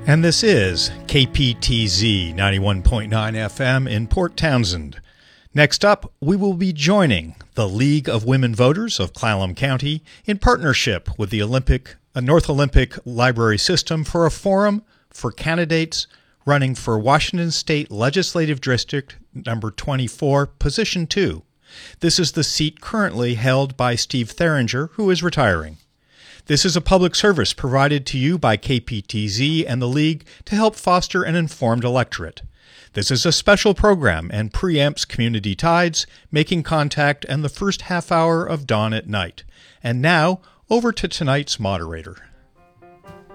And this is KPTZ 91.9 FM in Port Townsend. Next up, we will be joining the League of Women Voters of Clallam County in partnership with the North Olympic Library System for a forum for candidates running for Washington State Legislative District number 24, Position 2. This is the seat currently held by Steve Theringer, who is retiring. This is a public service provided to you by KPTZ and the League to help foster an informed electorate. This is a special program and preempts Community Tides, Making Contact, and the first half hour of Dawn at Night. And now, over to tonight's moderator.